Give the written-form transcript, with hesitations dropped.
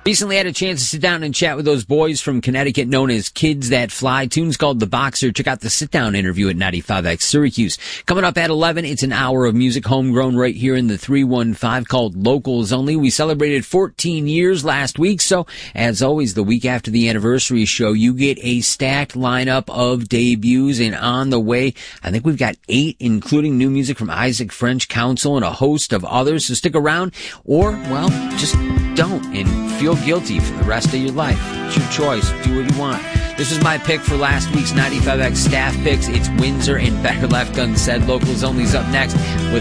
Recently had a chance to sit down and chat with those boys from Connecticut known as Kids That Fly. Tune's called The Boxer. Check out the sit-down interview at 95X Syracuse. Coming up at 11, it's an hour of music homegrown right here in the 315 called Locals Only. We celebrated 14 years last week, so as always, the week after the anniversary show, you get a stacked lineup of debuts, and on the way, I think we've got 8, including new music from Isaac French Council and a host of others, so stick around, or, well, just don't and feel guilty for the rest of your life. It's your choice. Do what you want. This was my pick for last week's 95X staff picks. It's Windsor and Better Left Unsaid. Locals Only's up next with